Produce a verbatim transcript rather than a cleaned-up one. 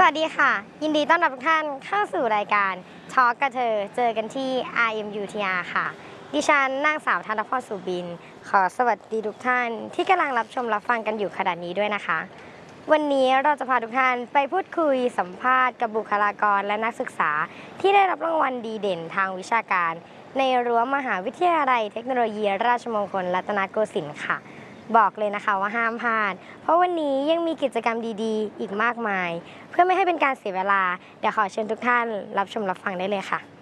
วัสดีค่ะยินดีต้อนรับทุกท่านเข้าสู่รายการทอล์กกับเธอเจอกันที่ อาร์ เอ็ม ยู ที อาร์ ค่ะดิฉันนางสาวธนพรสุบินขอสวัสดีทุกท่านที่กำลังรับชมรับฟังกันอยู่ขณะนี้ด้วยนะคะวันนี้เราจะพาทุกท่านไปพูดคุยสัมภาษณ์กับบุคลากรและนักศึกษาที่ได้รับรางวัลดีเด่นทางวิชาการในรั้วมหาวิทยาลัยเทคโนโลยีราชมงคลรัตนโกสินทร์ค่ะบอกเลยนะคะว่าห้ามพลาดเพราะวันนี้ยังมีกิจกรรมดีๆอีกมากมายเพื่อไม่ให้เป็นการเสียเวลาเดี๋ยวขอเชิญทุกท่านรับชมรับฟังได้เลยค่ะ